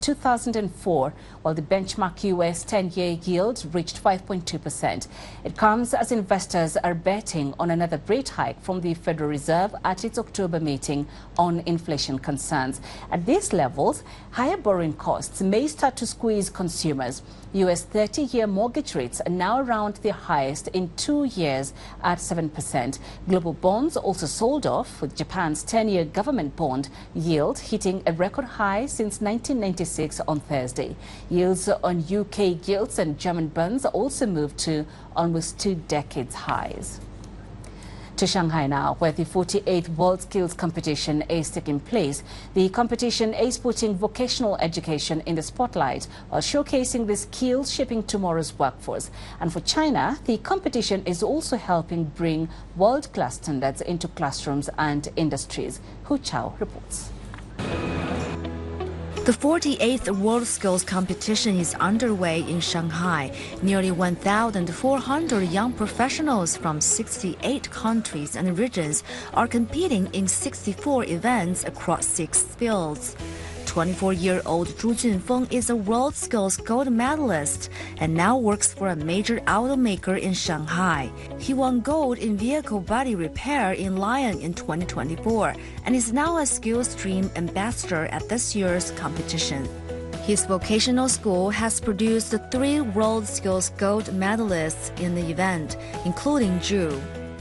2004, while the benchmark U.S. 10-year yield reached 5.2%. It comes as investors are betting on another rate hike from the Federal Reserve at its October meeting on inflation concerns. At these levels, higher borrowing costs may start to squeeze consumers. U.S. 30-year mortgage rates are now around their highest in 2 years at 7%. Global bonds also sold off, with Japan's 10-year government bond yield hitting a record high since 1996 on Thursday. Yields on UK gilts and German bonds also moved to almost 2 decades highs. To Shanghai now, where the 48th World Skills Competition is taking place. The competition is putting vocational education in the spotlight while showcasing the skills shaping tomorrow's workforce. And for China, the competition is also helping bring world-class standards into classrooms and industries. Hu Chao reports. The 48th World Skills Competition is underway in Shanghai. Nearly 1,400 young professionals from 68 countries and regions are competing in 64 events across 6 fields. 24-year-old Zhu Junfeng is a World Skills gold medalist and now works for a major automaker in Shanghai. He won gold in vehicle body repair in Lyon in 2024 and is now a Skillstream ambassador at this year's competition. His vocational school has produced 3 World Skills gold medalists in the event, including Zhu.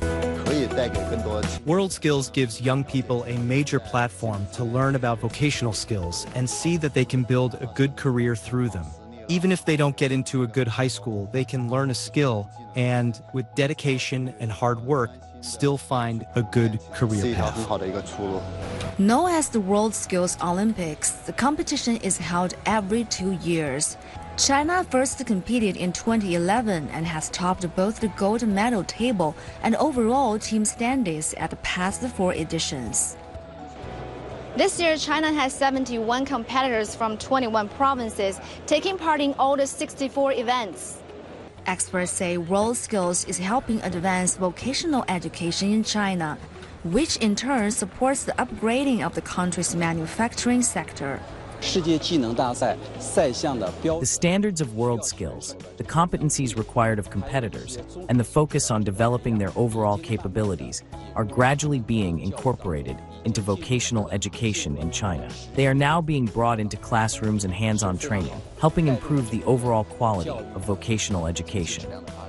World Skills gives young people a major platform to learn about vocational skills and see that they can build a good career through them. Even if they don't get into a good high school, they can learn a skill and, with dedication and hard work, still find a good career path. Known as the World Skills Olympics, the competition is held every 2 years. China first competed in 2011 and has topped both the gold medal table and overall team standings at the past 4 editions. This year, China has 71 competitors from 21 provinces taking part in all the 64 events. Experts say World Skills is helping advance vocational education in China, which in turn supports the upgrading of the country's manufacturing sector. The standards of world skills, the competencies required of competitors, and the focus on developing their overall capabilities are gradually being incorporated into vocational education in China. They are now being brought into classrooms and hands-on training, helping improve the overall quality of vocational education.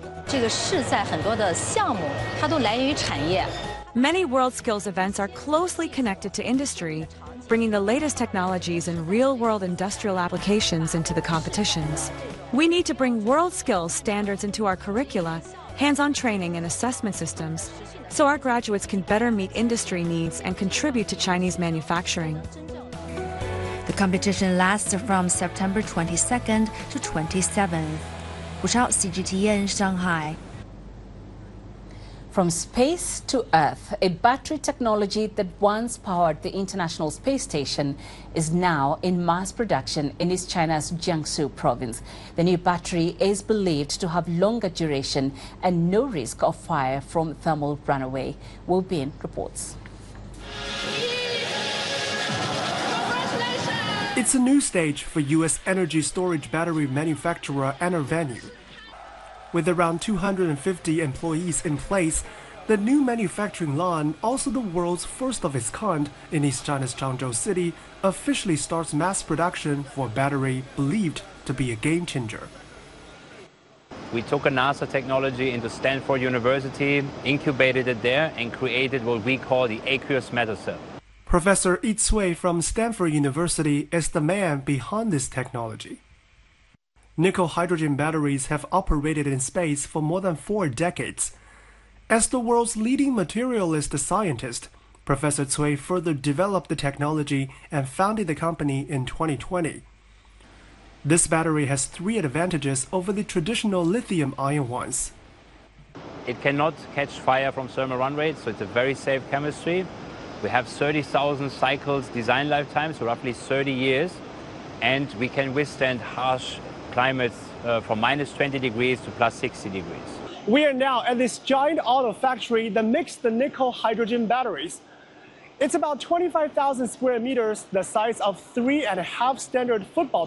Many World Skills events are closely connected to industry, bringing the latest technologies and real-world industrial applications into the competitions. We need to bring World Skills standards into our curricula, hands-on training and assessment systems, so our graduates can better meet industry needs and contribute to Chinese manufacturing. The competition lasts from September 22nd to 27th. Hu Chao, CGTN, Shanghai. From space to Earth, a battery technology that once powered the International Space Station is now in mass production in East China's Jiangsu province. The new battery is believed to have longer duration and no risk of fire from thermal runaway. Wu Bin reports. It's a new stage for U.S. energy storage battery manufacturer Enervenue. With around 250 employees in place, the new manufacturing line, also the world's first of its kind in East China's Changzhou City, officially starts mass production for a battery believed to be a game changer. We took a NASA technology into Stanford University, incubated it there, and created what we call the aqueous metal cell. Professor Yi Cui from Stanford University is the man behind this technology. Nickel-hydrogen batteries have operated in space for more than 4 decades. As the world's leading materialist scientist, Professor Cui further developed the technology and founded the company in 2020. This battery has 3 advantages over the traditional lithium-ion ones. It cannot catch fire from thermal run rates, so it's a very safe chemistry. We have 30,000 cycles design lifetime, so roughly 30 years, and we can withstand harsh climates from minus 20 degrees to plus 60 degrees. We are now at this giant auto factory that makes the nickel-hydrogen batteries. It's about 25,000 square meters, the size of 3.5 standard football